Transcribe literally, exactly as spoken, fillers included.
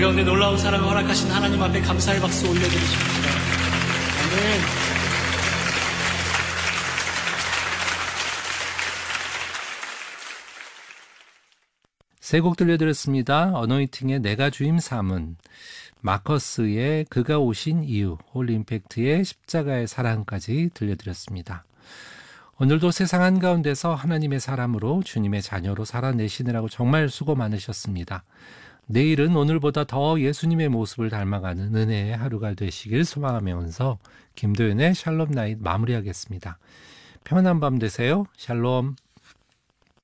가운데 놀라운 사랑을 허락하신 하나님 앞에 감사의 박수 올려드리십시다. 아멘. 세 곡 들려드렸습니다. 어노인팅의 내가 주임 삼은, 마커스의 그가 오신 이유, 홀림팩트의 십자가의 사랑까지 들려드렸습니다. 오늘도 세상 한가운데서 하나님의 사람으로 주님의 자녀로 살아내시느라고 정말 수고 많으셨습니다. 내일은 오늘보다 더 예수님의 모습을 닮아가는 은혜의 하루가 되시길 소망하면서 김도연의 샬롬 나잇 마무리하겠습니다. 평안한 밤 되세요. 샬롬.